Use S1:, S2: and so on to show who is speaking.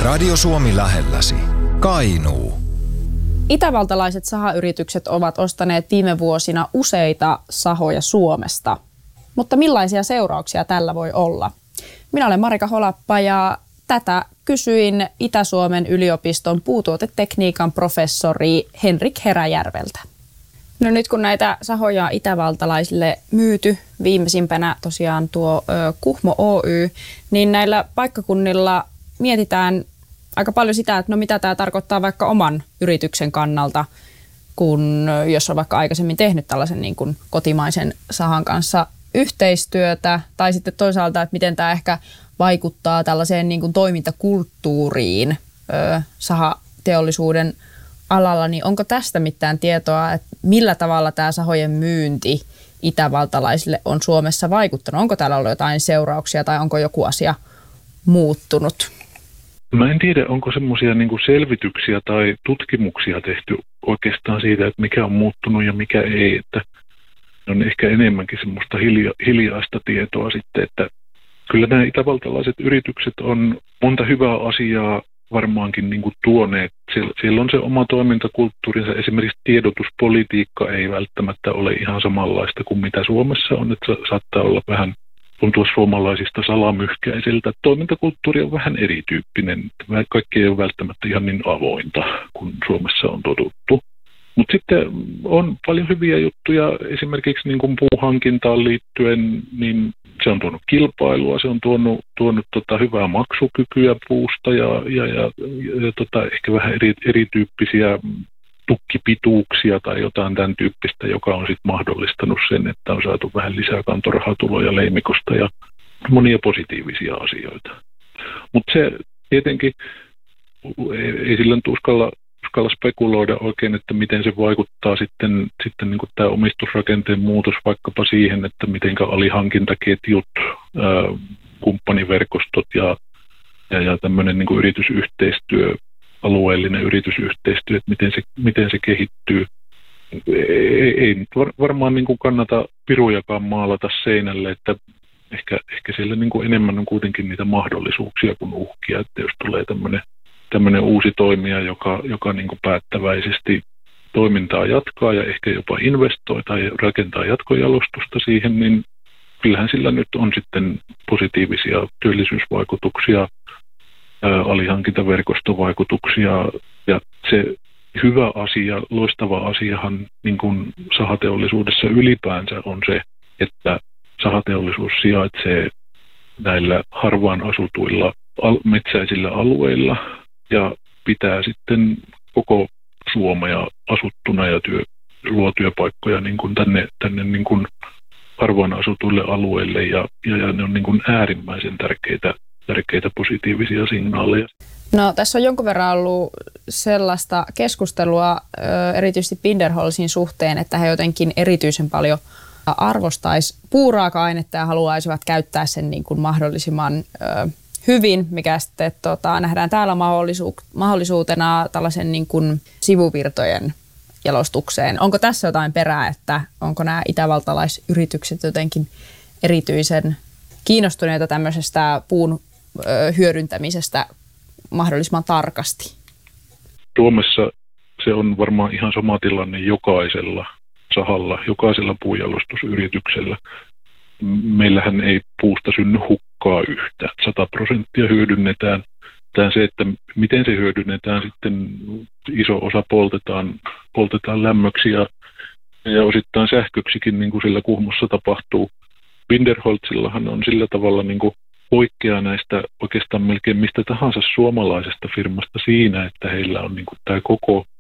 S1: Radio Suomi lähelläsi. Kainuu.
S2: Itävaltalaiset sahayritykset ovat ostaneet viime vuosina useita sahoja Suomesta. Mutta millaisia seurauksia tällä voi olla? Minä olen Marika Holappa ja tätä kysyin Itä-Suomen yliopiston puutuotetekniikan professori Henrik Heräjärveltä. No nyt kun näitä sahoja itävaltalaisille myyty, viimeisimpänä tosiaan tuo Kuhmo Oy, niin näillä paikkakunnilla mietitään aika paljon sitä, että no mitä tämä tarkoittaa vaikka oman yrityksen kannalta, kun jos on vaikka aikaisemmin tehnyt tällaisen niin kuin kotimaisen sahan kanssa yhteistyötä, tai sitten toisaalta, että miten tämä ehkä vaikuttaa tällaiseen niin kuin toimintakulttuuriin sahateollisuuden alalla, niin onko tästä mitään tietoa, että millä tavalla tämä sahojen myynti itävaltalaisille on Suomessa vaikuttanut? Onko täällä ollut jotain seurauksia tai onko joku asia muuttunut?
S3: Mä en tiedä, onko semmoisia niin kuin selvityksiä tai tutkimuksia tehty oikeastaan siitä, että mikä on muuttunut ja mikä ei. Että on ehkä enemmänkin semmoista hiljaista tietoa sitten, että kyllä nämä itävaltalaiset yritykset on monta hyvää asiaa varmaankin niin kuin tuoneet. Siellä on se oma toimintakulttuurinsa. Esimerkiksi tiedotuspolitiikka ei välttämättä ole ihan samanlaista kuin mitä Suomessa on, että saattaa olla vähän tuntua suomalaisista salamyhkäisiltä. Toimintakulttuuri on vähän erityyppinen. Kaikki ei ole välttämättä ihan niin avointa kuin Suomessa on totuttu. Mutta sitten on paljon hyviä juttuja esimerkiksi niin kuin puuhankintaan liittyen, niin se on tuonut kilpailua, se on tuonut hyvää maksukykyä puusta ja ehkä vähän erityyppisiä tukkipituuksia tai jotain tämän tyyppistä, joka on sitten mahdollistanut sen, että on saatu vähän lisää kantorahatuloja leimikosta ja monia positiivisia asioita. Mutta se tietenkin ei sillä nyt uskalla spekuloida oikein, että miten se vaikuttaa sitten niin kuin tämä omistusrakenteen muutos vaikkapa siihen, että miten alihankintaketjut, kumppaniverkostot ja tämmöinen niin kuin yritysyhteistyö, alueellinen yritysyhteistyö, että miten se kehittyy. Ei nyt varmaan niin kuin kannata pirujakaan maalata seinälle, että ehkä siellä niin kuin enemmän on kuitenkin niitä mahdollisuuksia kuin uhkia, että jos tulee tämmöinen uusi toimija, joka niin kuin päättäväisesti toimintaa jatkaa ja ehkä jopa investoi tai rakentaa jatkojalostusta siihen, niin kyllähän sillä nyt on sitten positiivisia työllisyysvaikutuksia, alihankintaverkostovaikutuksia ja se hyvä asia, loistava asiahan niin kuin sahateollisuudessa ylipäänsä on se, että sahateollisuus sijaitsee näillä harvaan asutuilla metsäisillä alueilla ja pitää sitten koko Suomea asuttuna ja luo työpaikkoja niin kuin tänne niin kuin harvaan asutuille alueille ja ne on niin kuin äärimmäisen tärkeitä positiivisia signaaleja.
S2: No tässä on jonkun verran ollut sellaista keskustelua erityisesti Binderholzin suhteen, että he jotenkin erityisen paljon arvostaisi puuraaka-ainetta ja haluaisivat käyttää sen niin kuin mahdollisimman hyvin, mikä sitten nähdään täällä mahdollisuutena tällaisen niin kuin sivuvirtojen jalostukseen. Onko tässä jotain perää, että onko nämä itävaltalaisyritykset jotenkin erityisen kiinnostuneita tämmöisestä puun hyödyntämisestä mahdollisimman tarkasti?
S3: Suomessa se on varmaan ihan sama tilanne jokaisella sahalla, jokaisella puunjalostusyrityksellä. Meillähän ei puusta synny hukkaa yhtään. 100% hyödynnetään. Se, että miten se hyödynnetään sitten, iso osa poltetaan lämmöksi ja osittain sähköksikin, niin kuin sillä Kuhmossa tapahtuu. Binderholzillahan on sillä tavalla niin kuin poikkeaa näistä oikeastaan melkein mistä tahansa suomalaisesta firmasta siinä, että heillä on niin kuin tämä koko